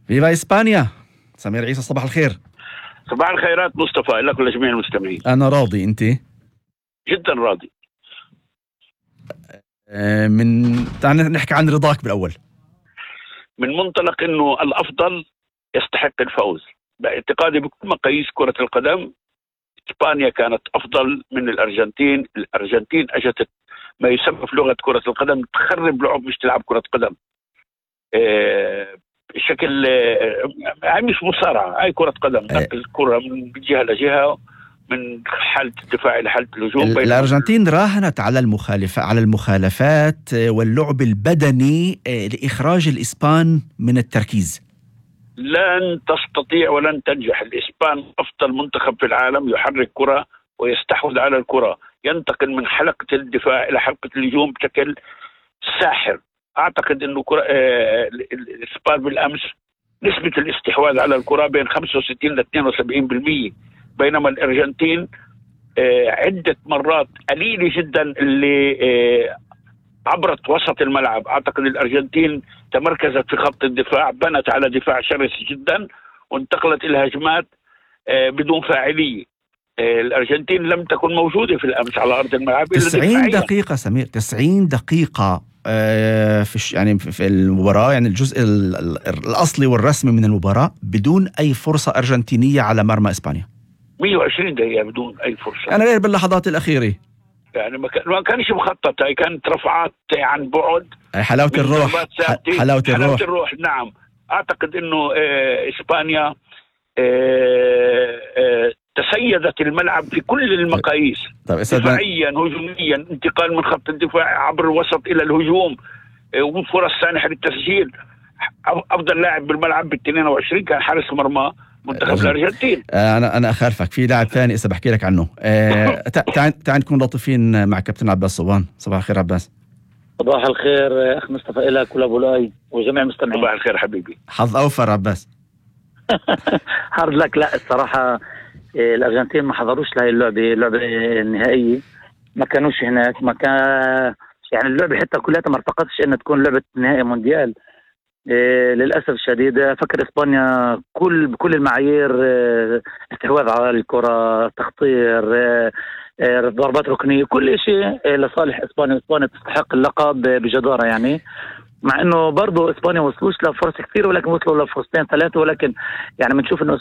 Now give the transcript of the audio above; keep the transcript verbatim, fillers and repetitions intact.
فيفا إسبانيا. سمير عيسى، صباح الخير. صباح الخيرات مصطفى لك ولجميع المستمعين. أنا راضي، أنت؟ جدا راضي. آه من تعال نحكي عن رضاك بالأول. من منطلق أنه الأفضل يستحق الفوز باعتقادي بكل مقاييس كرة القدم. إسبانيا كانت أفضل من الأرجنتين. الأرجنتين أجت ما يسمى في لغة كرة القدم تخرب لعب، مش تلعب كرة قدم. آه بشكل هاي آه مش مصارعة، هاي كرة قدم، نقل الكرة من جهة لجهة، من حالة الدفاع إلى حالة الهجوم. الأرجنتين راهنت على المخالفة على المخالفات واللعب البدني لإخراج الإسبان من التركيز. لن تستطيع ولن تنجح. الإسبان أفضل منتخب في العالم، يحرك كرة ويستحوذ على الكرة، ينتقل من حلقة الدفاع إلى حلقة الهجوم بشكل ساحر. أعتقد أنه كرة آه الإسبان بالأمس نسبة الاستحواذ على الكرة بين خمسة وستين إلى اثنين وسبعين بالمئة، بينما الأرجنتين آه عدة مرات قليلة جدا اللي آه عبرت وسط الملعب. أعتقد الأرجنتين تمركزت في خط الدفاع، بنت على دفاع شرس جدا وانتقلت إلى هجمات آه بدون فاعلية. آه الأرجنتين لم تكن موجودة في الأمس على أرض الملعب. تسعين دقيقة سمير، تسعين دقيقة آه في يعني في المباراة، يعني الجزء الأصلي والرسمي من المباراة بدون أي فرصة أرجنتينية على مرمى إسبانيا. مئة وعشرين دقيقة بدون أي فرصة. أنا غير باللحظات الأخيرة يعني ما كانش مخطط، هي كانت رفعات عن بعد. حلاوة الروح، حلاوة الروح. الروح نعم. أعتقد إنه آه إسبانيا آه آه تسيدت الملعب في كل المقاييس، دفاعيا هجوميا، انتقال من خط الدفاع عبر الوسط إلى الهجوم، آه وفرص سانحة للتسجيل. أفضل لاعب بالملعب بالاثنين وعشرين كان حارس مرمى منتخب الأرجنتين. أنا أنا أخالفك في لاعب ثاني إذا بحكي لك عنه. تعال تعال نكون لطيفين مع كابتن عباس صوان. صباح الخير عباس. صباح الخير أخ مصطفى إلك ولأبو لاي وجميع المستمعين. صباح الخير حبيبي. حظ أوفر عباس. حظ لك. لا الصراحة الأرجنتين ما حضروش لهي اللعبة، اللعبة النهائية ما كانوش هناك، ما كان يعني اللعبة حتى كلها ما ارتقتش إن تكون لعبة نهائي مونديال. إيه للأسف الشديد. فكر إسبانيا كل بكل المعايير، إيه استحواذ على الكرة، تخطير، إيه إيه ضربات ركنية، كل شيء إيه لصالح إسبانيا. إسبانيا تستحق اللقب بجدارة يعني، مع إنه برضو إسبانيا وصلوش لفرص كثير ولكن وصلوا لفرصتين ثلاثة، ولكن يعني بنشوف إنه